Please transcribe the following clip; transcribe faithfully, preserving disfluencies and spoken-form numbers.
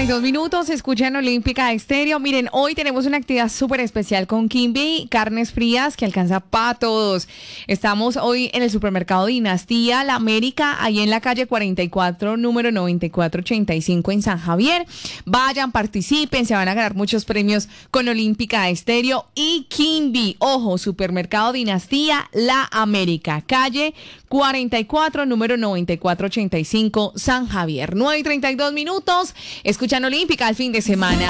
treinta y dos minutos, escuchan Olímpica Estéreo. Miren, hoy tenemos una actividad súper especial con Kimby, carnes frías que alcanza para todos. Estamos hoy en el supermercado Dinastía La América, ahí en la calle cuarenta y cuatro, número noventa y cuatro ochenta y cinco en San Javier. Vayan, participen, se van a ganar muchos premios con Olímpica Estéreo y Kimby. Ojo, supermercado Dinastía La América, calle cuarenta y cuatro, número noventa y cuatro ochenta y cinco, San Javier. nueve y treinta y dos minutos. Escuchan Olímpica el fin de semana.